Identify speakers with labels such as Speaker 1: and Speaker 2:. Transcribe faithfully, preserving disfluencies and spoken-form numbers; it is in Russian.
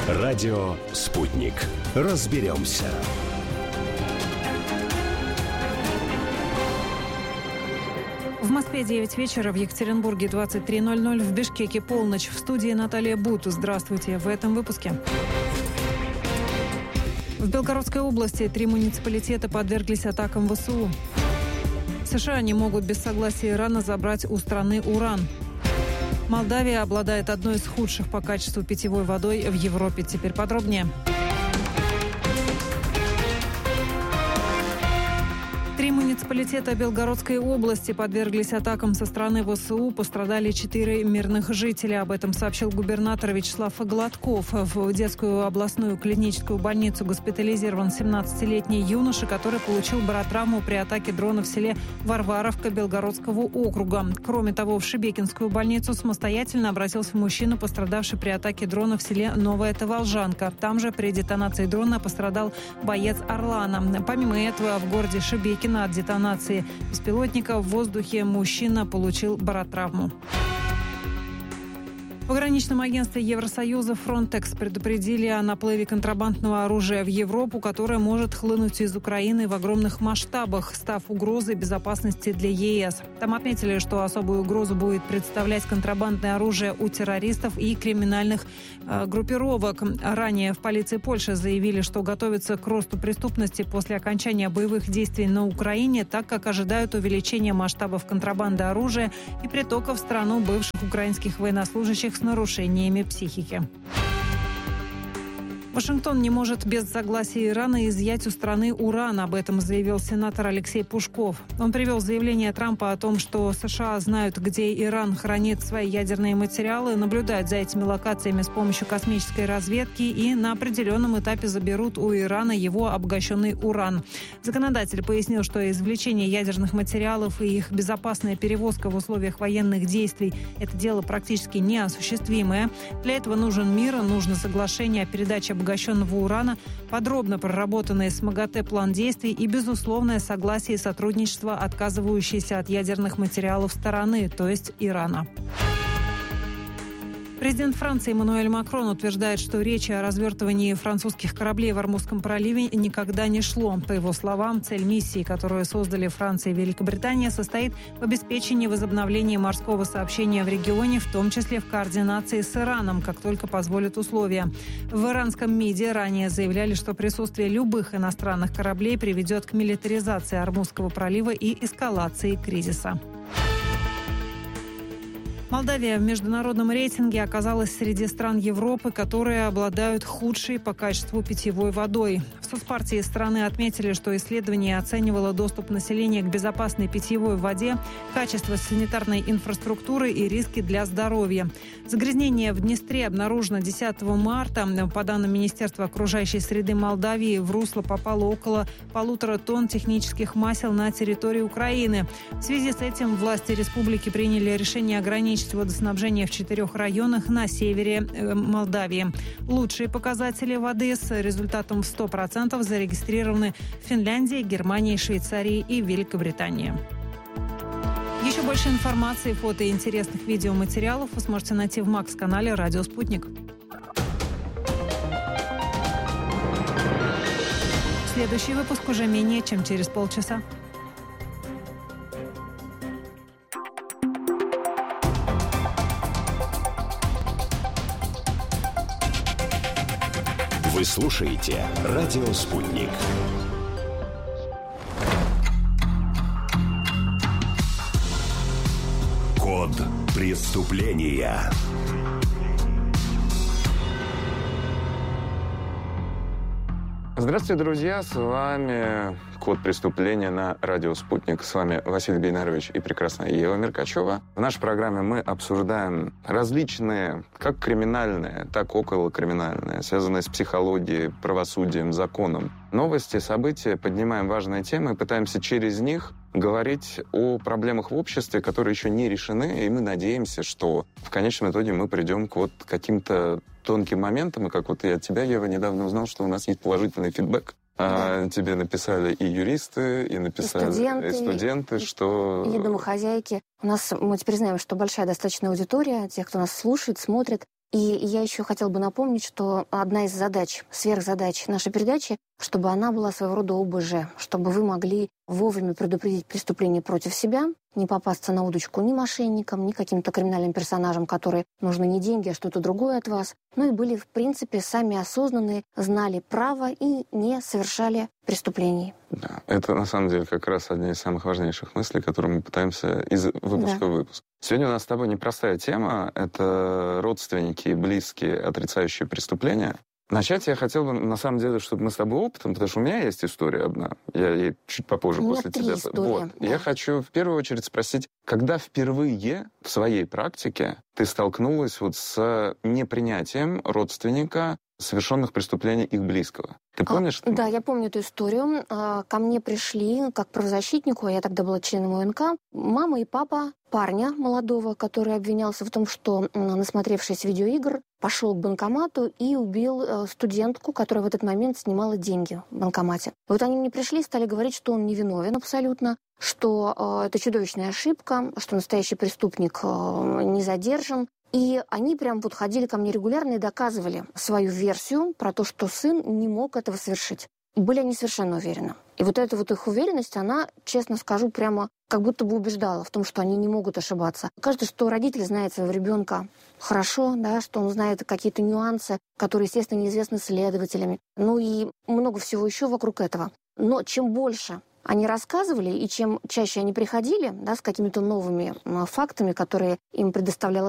Speaker 1: Радио «Спутник». Разберемся.
Speaker 2: В Москве девять вечера, в Екатеринбурге двадцать три ноль ноль, в Бишкеке полночь. В студии Наталья Бут. Здравствуйте. В этом выпуске. В Белгородской области три муниципалитета подверглись атакам ВСУ. США не могут без согласия Ирана забрать у страны уран. Молдавия обладает одной из худших по качеству питьевой водой в Европе. Теперь подробнее. Три муниципалитета Белгородской области подверглись атакам со стороны ВСУ. Пострадали четыре мирных жителя. Об этом сообщил губернатор Вячеслав Гладков. В детскую областную клиническую больницу госпитализирован семнадцатилетний юноша, который получил баротравму при атаке дрона в селе Варваровка Белгородского округа. Кроме того, в Шебекинскую больницу самостоятельно обратился мужчина, пострадавший при атаке дрона в селе Новая Таволжанка. Там же при детонации дрона пострадал боец Орлана. Помимо этого, в городе Шебекино от детонации беспилотника в воздухе мужчина получил баротравму. В пограничном агентстве Евросоюза Frontex предупредили о наплыве контрабандного оружия в Европу, которое может хлынуть из Украины в огромных масштабах, став угрозой безопасности для ЕС. Там отметили, что особую угрозу будет представлять контрабандное оружие у террористов и криминальных э, группировок. Ранее в полиции Польши заявили, что готовятся к росту преступности после окончания боевых действий на Украине, так как ожидают увеличения масштабов контрабанды оружия и притока в страну бывших украинских военнослужащих с нарушениями психики. Вашингтон не может без согласия Ирана изъять у страны уран. Об этом заявил сенатор Алексей Пушков. Он привел заявление Трампа о том, что США знают, где Иран хранит свои ядерные материалы, наблюдают за этими локациями с помощью космической разведки и на определенном этапе заберут у Ирана его обогащенный уран. Законодатель пояснил, что извлечение ядерных материалов и их безопасная перевозка в условиях военных действий – это дело практически неосуществимое. Для этого нужен мир, нужно соглашение о передаче обогащенного урана, подробно проработанный с МАГАТЭ план действий и безусловное согласие и сотрудничество отказывающейся от ядерных материалов стороны, то есть Ирана. Президент Франции Эммануэль Макрон утверждает, что речи о развертывании французских кораблей в Ормузском проливе никогда не шло. По его словам, цель миссии, которую создали Франция и Великобритания, состоит в обеспечении возобновления морского сообщения в регионе, в том числе в координации с Ираном, как только позволят условия. В иранском МИДе ранее заявляли, что присутствие любых иностранных кораблей приведет к милитаризации Ормузского пролива и эскалации кризиса. Молдавия в международном рейтинге оказалась среди стран Европы, которые обладают худшей по качеству питьевой водой. В соцпартии страны отметили, что исследование оценивало доступ населения к безопасной питьевой воде, качество санитарной инфраструктуры и риски для здоровья. Загрязнение в Днестре обнаружено десятого марта. По данным Министерства окружающей среды Молдавии, в русло попало около полутора тонн технических масел на территории Украины. В связи с этим власти республики приняли решение ограничить водоснабжение в четырех районах на севере Молдавии. Лучшие показатели воды с результатом в сто процентов зарегистрированы в Финляндии, Германии, Швейцарии и Великобритании. Еще больше информации, фото и интересных видеоматериалов вы сможете найти в Макс-канале «Радио Спутник». Следующий выпуск уже менее чем через полчаса.
Speaker 1: Вы слушаете «Радио Спутник». Код преступления.
Speaker 3: Здравствуйте, друзья! С вами «Код преступления» на радио «Спутник». С вами Василий Бейнарович и прекрасная Ева Меркачева. В нашей программе мы обсуждаем различные, как криминальные, так и околокриминальные, связанные с психологией, правосудием, законом, новости, события, поднимаем важные темы и пытаемся через них говорить о проблемах в обществе, которые еще не решены, и мы надеемся, что в конечном итоге мы придем к вот каким-то тонким моментам, и как вот я от тебя, Ева, недавно узнал, что у нас есть положительный фидбэк. Да. А, тебе написали и юристы, и написали и студенты, и студенты, что...
Speaker 4: И домохозяйки. У нас, мы теперь знаем, что большая достаточно аудитория, тех, кто нас слушает, смотрит. И я еще хотела бы напомнить, что одна из задач, сверхзадач нашей передачи, чтобы она была своего рода о бэ жэ, чтобы вы могли вовремя предупредить преступление против себя, не попасться на удочку ни мошенникам, ни каким-то криминальным персонажам, которые нужны не деньги, а что-то другое от вас, ну и были, в принципе, сами осознанные, знали право и не совершали преступлений.
Speaker 3: Да, это на самом деле как раз одна из самых важнейших мыслей, которые мы пытаемся из выпуска
Speaker 4: Да.
Speaker 3: в выпуск. Сегодня у нас с тобой непростая тема. Это родственники и близкие, отрицающие преступления. Начать я хотел бы, на самом деле, чтобы мы с тобой опытом, потому что у меня есть история одна, я ей чуть попозже
Speaker 4: У меня
Speaker 3: после
Speaker 4: три
Speaker 3: тебя.
Speaker 4: истории,
Speaker 3: Вот.
Speaker 4: да.
Speaker 3: Я хочу в первую очередь спросить, когда впервые в своей практике ты столкнулась вот с непринятием родственника совершенных преступлений их близкого? Ты помнишь?
Speaker 4: А, да, я помню эту историю. А, ко мне пришли как правозащитнику, я тогда была членом о эн ка, мама и папа парня молодого, который обвинялся в том, что, насмотревшись видеоигр, пошел к банкомату и убил студентку, которая в этот момент снимала деньги в банкомате. Вот они мне пришли и стали говорить, что он невиновен абсолютно, что э, это чудовищная ошибка, что настоящий преступник э, не задержан. И они прям вот ходили ко мне регулярно и доказывали свою версию про то, что сын не мог этого совершить. Были они совершенно уверены. И вот эта вот их уверенность, она, честно скажу, прямо как будто бы убеждала в том, что они не могут ошибаться. Кажется, что родитель знает своего ребенка хорошо, да, что он знает какие-то нюансы, которые, естественно, неизвестны следователями. Ну и много всего еще вокруг этого. Но чем больше они рассказывали, и чем чаще они приходили, да, с какими-то новыми фактами, которые им предоставляла